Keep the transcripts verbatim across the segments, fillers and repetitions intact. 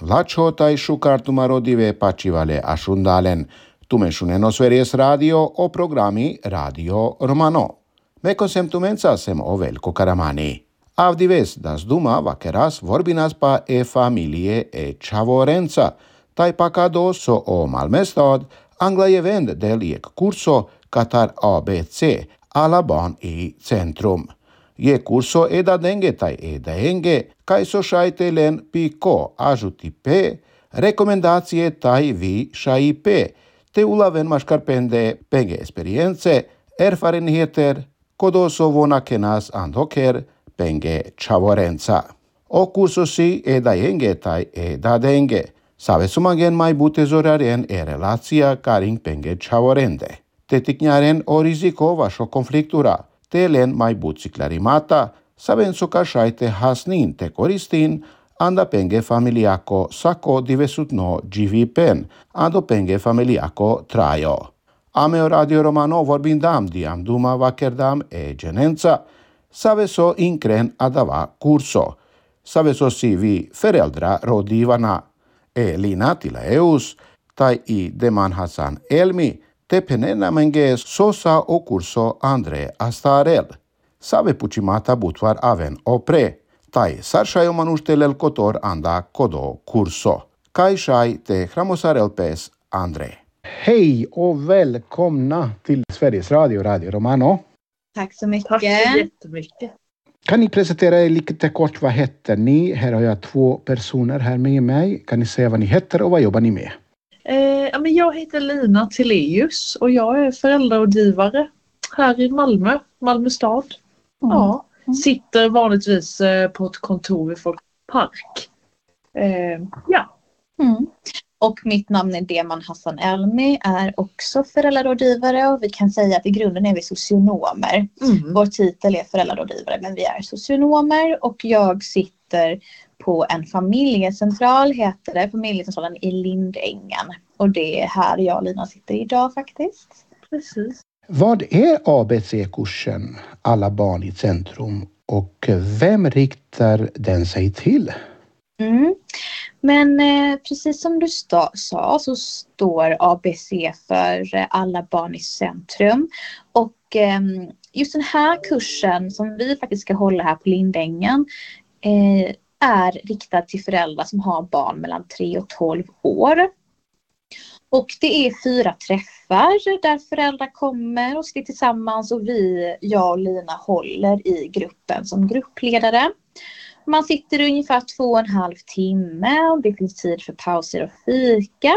Lačo tai šukartumarodive pačivale ašundalen. Tumešuneno Sveriges Radio o programi Radio Romano. Mekosem tumenca sem o Velko Karamani. Avdives das duma vakeras vorbinas pa e familie e Čavorenca. Tai pakado so o Malmestad anglaje vend del iek curso Qatar A B C alla barn i centrum. Je curso eda denge tai eda enge, kai so shaite len piko ajuti pe, rekomendacije tai vi shai pe, te ulaven maskarpende penge esperienze, erfarenheter, kodoso vona kenas andoker penge Čavorenca. O curso si eda enge tai eda denge, save sumagen mai bute zoraren e relația caring penge Čavorende. Te tikňaren o riziko vašo konfliktura, te len mai buci clarimata, sabenso ka šajte hasnin te koristin, anda penge familiako sako divesutno givipen, ando penge familiako trajo. Ameo Radio Romano vorbindam diam duma vakerdam e genenca, saveso inkren adava curso, saveso si vi föräldrar rådgivarna, e linatila eus, tai i deman Hasan Elmi, te penena menge sosa o curso Andre Astarel. Save pucimata butvar aven opre, tai sarshaio manustelel kotor anda kodo curso. Kai shai te hramosarel pes Andre. Hej och välkomna till Sveriges Radio, Radio Romano. Tack så mycket. Tack så jättemycket. Kan ni presentera er lite kort, vad heter ni? Här har jag två personer här med mig. Kan ni säga vad ni heter och vad jobbar ni med? Eh, ja, men jag heter Lina Tilleus och jag är föräldrarådgivare här i Malmö, Malmö stad. Mm. Ja, sitter vanligtvis eh, på ett kontor i Folkpark. Eh, ja. Mm. Och mitt namn är Deman Hasan Elmi, är också föräldrarådgivare och vi kan säga att i grunden är vi socionomer. Mm. Vår titel är föräldrarådgivare men vi är socionomer och jag sitter på en familjecentral, heter det, familjecentralen i Lindängen. Och det är här jag och Lina sitter idag faktiskt. Precis. Vad är A B C-kursen Alla barn i centrum och vem riktar den sig till? Mm. Men eh, precis som du sta- sa så står A B C för eh, Alla barn i centrum. Och eh, just den här kursen som vi faktiskt ska hålla här på Lindängen eh, är riktad till föräldrar som har barn mellan tre och tolv år. Och det är fyra träffar där föräldrar kommer och sitter tillsammans och vi, jag och Lina, håller i gruppen som gruppledare. Man sitter ungefär två och en halv timme och det finns tid för pauser och fika.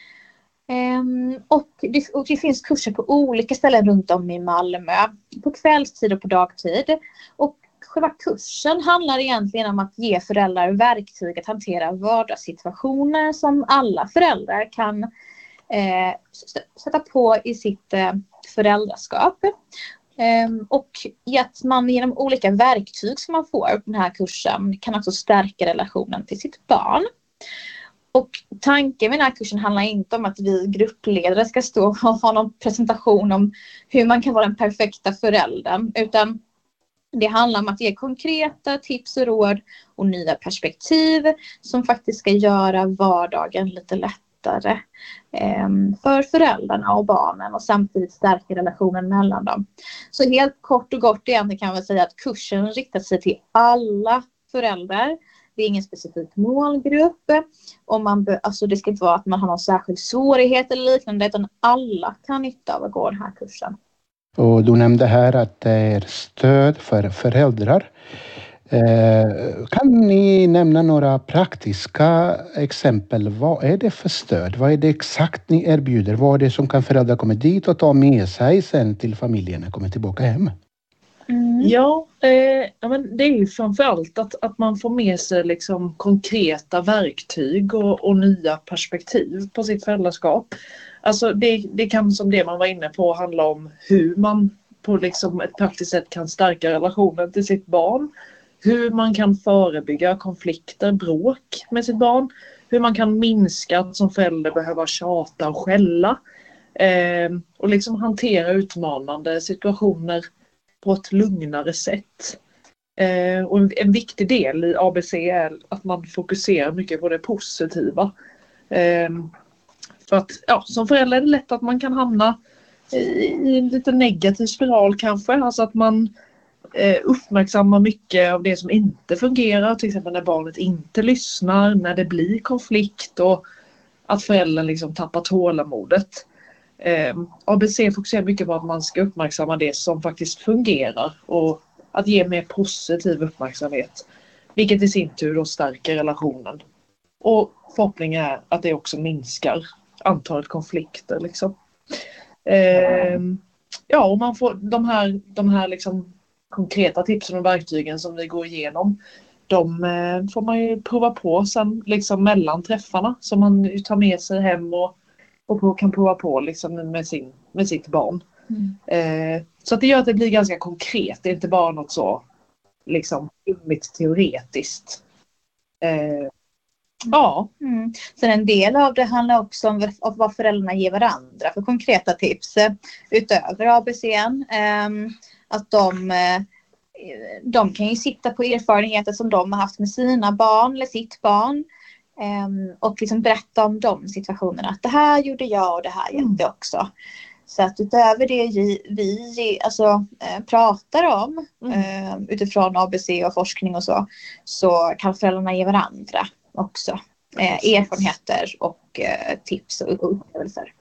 Um, och, det, och det finns kurser på olika ställen runt om i Malmö. På kvällstid och på dagtid. Och själva kursen handlar egentligen om att ge föräldrar verktyg att hantera vardagssituationer som alla föräldrar kan eh, sätta på i sitt eh, föräldraskap. Um, och i att man genom olika verktyg som man får på den här kursen kan också stärka relationen till sitt barn. Och tanken med den här kursen handlar inte om att vi gruppledare ska stå och ha någon presentation om hur man kan vara den perfekta föräldern, utan det handlar om att ge konkreta tips och råd och nya perspektiv som faktiskt ska göra vardagen lite lättare eh, för föräldrarna och barnen och samtidigt stärka relationen mellan dem. Så helt kort och gott egentligen kan man säga att kursen riktar sig till alla föräldrar. Det är ingen specifik målgrupp. Och man be- alltså det ska inte vara att man har någon särskild svårighet eller liknande, utan alla kan nytta av att gå den här kursen. Och du nämnde här att det är stöd för föräldrar. Eh, kan ni nämna några praktiska exempel? Vad är det för stöd? Vad är det exakt ni erbjuder? Vad är det som kan föräldrar komma dit och ta med sig sen till familjen när de kommer tillbaka hem? Mm. Ja, eh, ja men det är ju framförallt att, att man får med sig liksom konkreta verktyg och, och nya perspektiv på sitt föräldraskap. Alltså det, det kan, som det man var inne på, handla om hur man på liksom ett praktiskt sätt kan stärka relationen till sitt barn. Hur man kan förebygga konflikter, bråk med sitt barn. Hur man kan minska att som förälder behöva tjata och skälla. Eh, och liksom hantera utmanande situationer på ett lugnare sätt. Eh, och en, en viktig del i A B C är att man fokuserar mycket på det positiva. Eh, för att ja, som förälder är det lätt att man kan hamna i, i en lite negativ spiral kanske. Alltså att man eh, uppmärksammar mycket av det som inte fungerar. Till exempel när barnet inte lyssnar, när det blir konflikt och att föräldern liksom tappar tålamodet. Eh, A B C fokuserar mycket på att man ska uppmärksamma det som faktiskt fungerar och att ge mer positiv uppmärksamhet, vilket i sin tur då stärker relationen. Och förhoppningen är att det också minskar antalet konflikter. Liksom. Eh, ja, och man får de här, de här liksom konkreta tipsen och verktygen som vi går igenom, de eh, får man ju prova på sen liksom mellan träffarna, som man tar med sig hem och, och kan prova på liksom med, sin, med sitt barn. Mm. Eh, så att det gör att det blir ganska konkret. Det är inte bara något så liksom flummigt teoretiskt. Eh, ja. Mm. Sen en del av det handlar också om vad föräldrarna ger varandra för konkreta tips eh, utöver A B C. Eh, att de, eh, de kan ju sitta på erfarenheter som de har haft med sina barn eller sitt barn. Eh, och liksom berätta om de situationerna. Att det här gjorde jag och det här gjorde jag också. Så att utöver det vi alltså, äh, pratar om mm. äh, utifrån A B C och forskning och så, så kan föräldrarna ge varandra också äh, erfarenheter och äh, tips och upplevelser.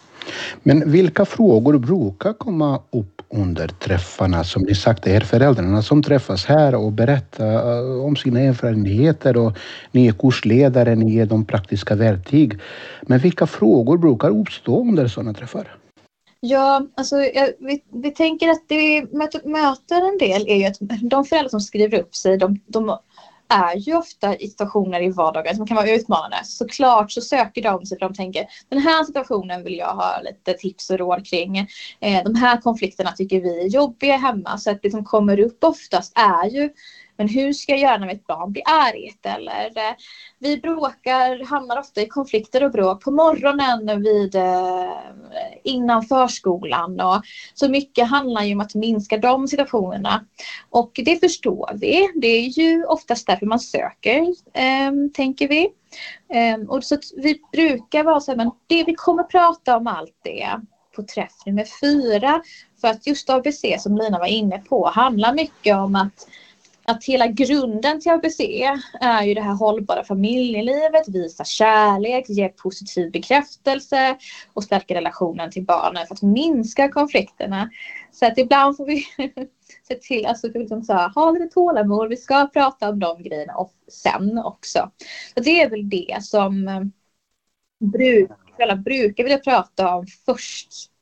Men vilka frågor brukar komma upp under träffarna? Som ni sagt, det är föräldrarna som träffas här och berättar om sina erfarenheter, och ni är kursledare, ni ger de praktiska verktyg. Men vilka frågor brukar uppstå under sådana träffar? Ja, alltså jag, vi, vi tänker att det vi möter, möter en del är ju att de föräldrar som skriver upp sig, de, de är ju ofta i situationer i vardagen som kan vara utmanande. Såklart så söker de sig för de tänker, den här situationen vill jag ha lite tips och råd kring. Eh, de här konflikterna tycker vi är jobbiga hemma. Så att det som kommer upp oftast är ju, men hur ska jag göra när mitt barn blir argt? Eller eh, vi bråkar, hamnar ofta i konflikter och bråk på morgonen vid, eh, innan förskolan. Och så mycket handlar ju om att minska de situationerna. Och det förstår vi. Det är ju oftast därför man söker, eh, tänker vi. Eh, och så att vi brukar vara så här, men det vi kommer prata om allt det på träff nummer fyra. För att just A B C som Lina var inne på handlar mycket om att Att hela grunden till A B C är ju det här hållbara familjelivet, visa kärlek, ge positiv bekräftelse och stärka relationen till barnen för att minska konflikterna. Så att ibland får vi se till, alltså för liksom så här, ha lite tålamod, vi ska prata om de grejerna och sen också. Så det är väl det som bruk, föräldrar brukar vilja prata om först